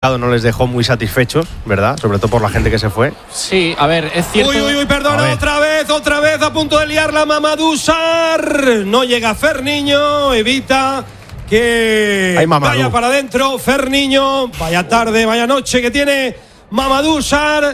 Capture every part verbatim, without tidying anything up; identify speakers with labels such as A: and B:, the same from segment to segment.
A: no les dejó muy satisfechos, ¿verdad? Sobre todo por la gente que se fue.
B: Sí, a ver, es cierto.
C: Uy, uy, uy, perdona, otra vez, otra vez a punto de liarla Mamadou Sarr. No llega Ferniño, evita que
A: Ay,
C: vaya para adentro. Ferniño, vaya tarde, vaya noche que tiene Mamadou Sarr.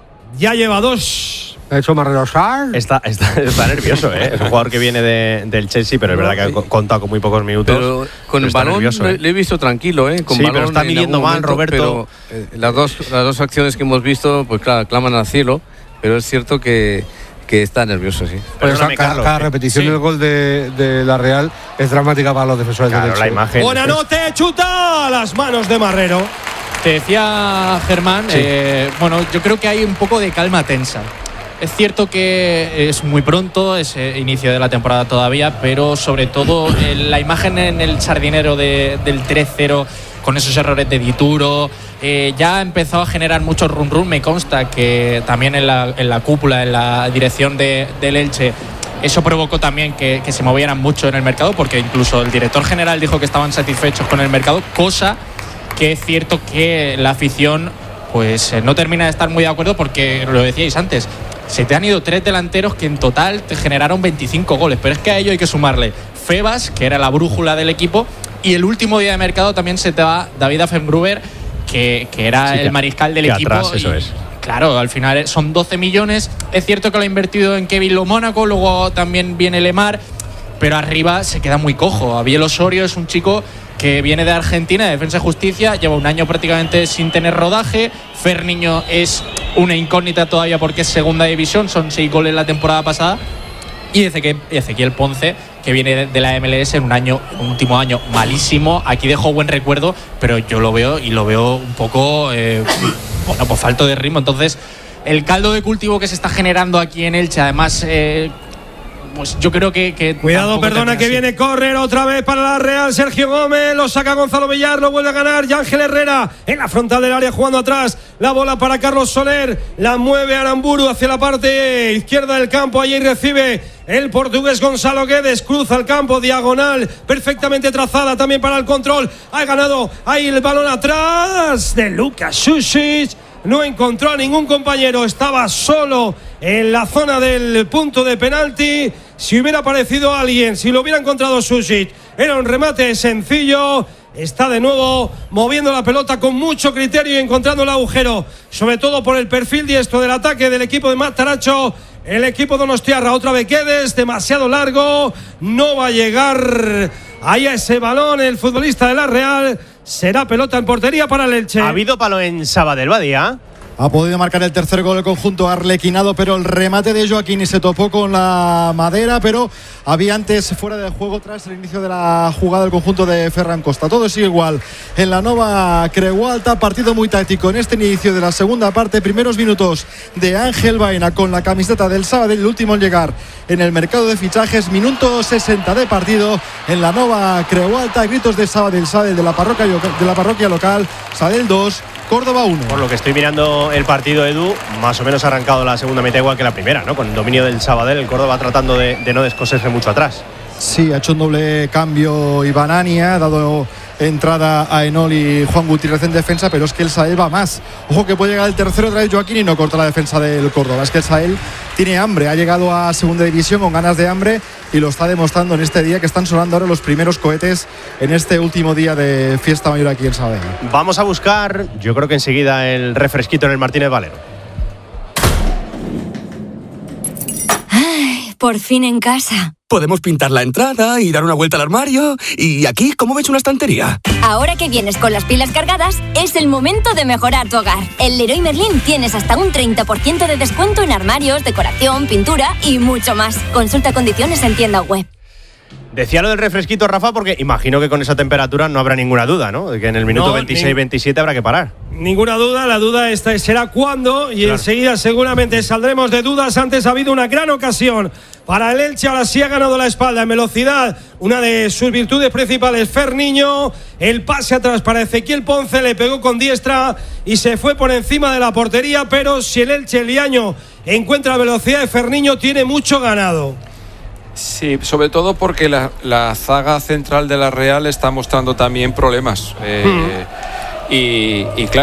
C: Ya lleva dos.
D: Ha hecho Marrero Sarr.
A: Está, está, está nervioso, ¿eh? Es un jugador que viene de, del Chelsea, pero es verdad que ha contado con muy pocos minutos.
E: Pero con
A: pero
E: el balón
A: nervioso, ¿eh?
E: le he visto tranquilo, ¿eh? Con
A: sí,
E: balón
A: pero está midiendo mal,
E: momento,
A: Roberto.
E: Pero, eh, las, dos, las dos acciones que hemos visto, pues claro, claman al cielo, pero es cierto que, que está nervioso, sí.
D: Pero esa, cada, cada repetición sí. del gol de, de la Real es dramática para los defensores
A: claro,
D: del Chelsea.
A: La imagen.
C: Buena noche, chuta a las manos de Marrero.
B: Te decía Germán, sí. eh, bueno, yo creo que hay un poco de calma tensa. Es cierto que es muy pronto, es inicio de la temporada todavía, pero sobre todo eh, la imagen en el Sardinero de, del tres cero con esos errores de Dituro eh, ya ha empezado a generar mucho run run. Me consta que también en la, en la cúpula, en la dirección de, del Elche, eso provocó también que, que se movieran mucho en el mercado, porque incluso el director general dijo que estaban satisfechos con el mercado, cosa que es cierto que la afición pues eh, no termina de estar muy de acuerdo, porque lo decíais antes, se te han ido tres delanteros que en total te generaron veinticinco goles, pero es que a ello hay que sumarle Febas, que era la brújula del equipo, y el último día de mercado también se te va David Affenbruber, que, que era sí, el mariscal del equipo.
A: Atrás, eso es.
B: Claro, al final son doce millones. Es cierto que lo ha invertido en Kevin Lo Mónaco, luego también viene Lemar, pero arriba se queda muy cojo. Abiel Osorio es un chico que viene de Argentina, de Defensa y Justicia, lleva un año prácticamente sin tener rodaje. Ferniño es una incógnita todavía porque es segunda división, son seis goles la temporada pasada. Y Ezequiel Ponce, que viene de la M L S en un año, un último año malísimo. Aquí dejó buen recuerdo, pero yo lo veo y lo veo un poco, eh, bueno, pues falto de ritmo. Entonces, el caldo de cultivo que se está generando aquí en Elche, además, eh, pues yo creo que… que
C: Cuidado, perdona, que así. Viene córner otra vez para la Real. Sergio Gómez, lo saca Gonzalo Villar, lo vuelve a ganar Yángel Herrera en la frontal del área jugando atrás. La bola para Carlos Soler, la mueve Aramburu hacia la parte izquierda del campo. Allí recibe el portugués Gonzalo Guedes, cruza el campo, diagonal perfectamente trazada también para el control. Ha ganado ahí el balón atrás de Luka Šušić. No encontró a ningún compañero, estaba solo en la zona del punto de penalti. Si hubiera aparecido alguien, si lo hubiera encontrado Šušić, era un remate sencillo. Está de nuevo moviendo la pelota con mucho criterio y encontrando el agujero, sobre todo por el perfil diestro del ataque del equipo de Matarazzo. El equipo donostiarra, otra vez Guedes, demasiado largo, no va a llegar ahí a ese balón el futbolista de la Real. Será pelota en portería para el Elche.
A: Ha habido palo en Sabadell, Badía.
F: Ha podido marcar el tercer gol del conjunto arlequinado, pero el remate de Joaquín se topó con la madera, pero había antes fuera de juego tras el inicio de la jugada del conjunto de Ferran Costa. Todo sigue igual en la Nova Creu Alta, partido muy táctico en este inicio de la segunda parte. Primeros minutos de Ángel Baena con la camiseta del Sabadell, el último en llegar en el mercado de fichajes. Minuto sesenta de partido en la Nova Creu Alta. Gritos de Sabadell, Sabadell de la parroquia, de la parroquia local. Sabadell dos, Córdoba uno.
A: Por lo que estoy mirando el partido, Edu, más o menos ha arrancado la segunda mitad igual que la primera, ¿no? Con el dominio del Sabadell, el Córdoba tratando de, de no descoserse mucho atrás.
F: Sí, ha hecho un doble cambio Iván Ania, ha dado entrada a Enol y Juan Gutiérrez en defensa, pero es que el Sabadell va más. Ojo que puede llegar el tercero otra vez Joaquín y no corta la defensa del Córdoba. Es que el Sabadell tiene hambre, ha llegado a segunda división con ganas de hambre y lo está demostrando en este día, que están sonando ahora los primeros cohetes en este último día de fiesta mayor aquí en Sabadell.
A: Vamos a buscar, yo creo que enseguida, el refresquito en el Martínez Valero.
G: Ay, por fin en casa.
H: Podemos pintar la entrada y dar una vuelta al armario. Y aquí, ¿cómo ves una estantería?
G: Ahora que vienes con las pilas cargadas, es el momento de mejorar tu hogar. En Leroy Merlin tienes hasta un treinta por ciento de descuento en armarios, decoración, pintura y mucho más. Consulta condiciones en tienda web.
A: Decía lo del refresquito, Rafa, porque imagino que con esa temperatura no habrá ninguna duda, ¿no? De que en el minuto no, veintiséis veintisiete habrá que parar.
C: Ninguna duda, la duda esta será cuándo y claro. Enseguida seguramente saldremos de dudas. Antes ha habido una gran ocasión para el Elche, ahora sí ha ganado la espalda en velocidad, una de sus virtudes principales, Ferniño. El pase atrás para Ezequiel Ponce, le pegó con diestra y se fue por encima de la portería, pero si el Elche, el Liaño, encuentra velocidad de Ferniño, tiene mucho ganado.
I: Sí, sobre todo porque la, la zaga central de la Real está mostrando también problemas. Eh, hmm. y, y claro.